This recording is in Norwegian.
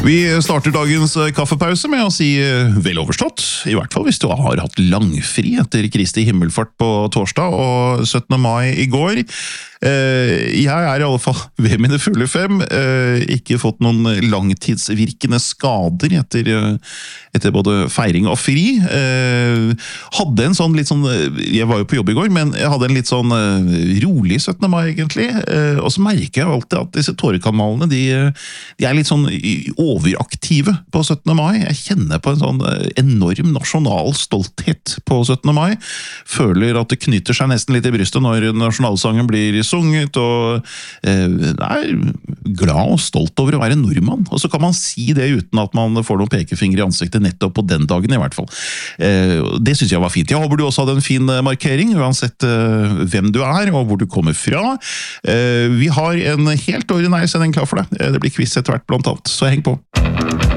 Vi starter dagens kaffepause med å si vel overstått, i hvert fall hvis du har hatt langfri etter Kristi himmelfart på torsdag og 17. mai i går. Jeg er i alle fall ved mine fulle 5, ikke fått noen langtidsvirkende skader etter både feiring og fri. Hadde en sånn litt sånn, jeg var jo på jobb i går, men jeg hadde en litt sånn rolig 17. mai egentlig, og så merker jeg alltid at disse tårekanalene, de er litt sånn overaktive på 17. mai. Jeg kjenner på en sånn enorm nasjonal stolthet på 17. mai. Føler at det knytter seg nesten litt i brystet når nasjonalsangen blir sunget, og er glad og stolt over å være nordmann. Og så kan man si det uten at man får noen pekefinger i ansiktet nettopp på den dagen i hvert fall. Det synes jeg var fint. Jeg håper du også hadde en fin markering, uansett hvem du er og hvor du kommer fra. Vi har en helt ordinær sending klar for deg. Det blir quiz etter hvert blant annet, så heng på.